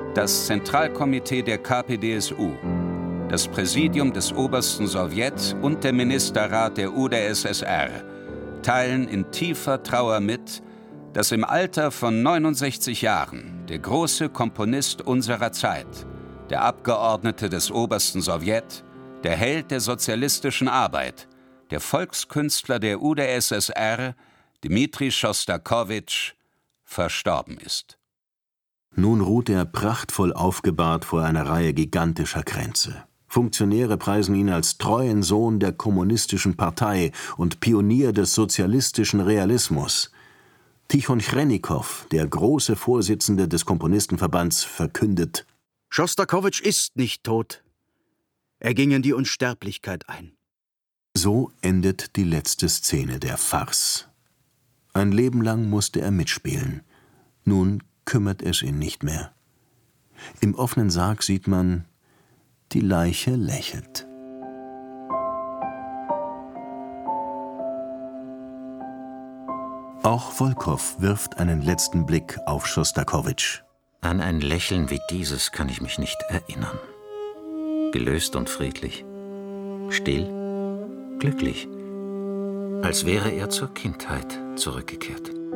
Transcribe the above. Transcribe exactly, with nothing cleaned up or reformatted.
Das Zentralkomitee der K P D S U, das Präsidium des Obersten Sowjet und der Ministerrat der U d S S R teilen in tiefer Trauer mit, dass im Alter von neunundsechzig Jahren der große Komponist unserer Zeit, der Abgeordnete des Obersten Sowjet, der Held der sozialistischen Arbeit, der Volkskünstler der U d S S R, Dmitri Schostakowitsch, verstorben ist. Nun ruht er prachtvoll aufgebahrt vor einer Reihe gigantischer Kränze. Funktionäre preisen ihn als treuen Sohn der kommunistischen Partei und Pionier des sozialistischen Realismus. Tichon Chrennikow, der große Vorsitzende des Komponistenverbands, verkündet: Schostakowitsch ist nicht tot. Er ging in die Unsterblichkeit ein. So endet die letzte Szene der Farce. Ein Leben lang musste er mitspielen. Nun kümmert es ihn nicht mehr. Im offenen Sarg sieht man, die Leiche lächelt. Auch Wolkow wirft einen letzten Blick auf Schostakowitsch. An ein Lächeln wie dieses kann ich mich nicht erinnern. Gelöst und friedlich, still, glücklich, als wäre er zur Kindheit zurückgekehrt.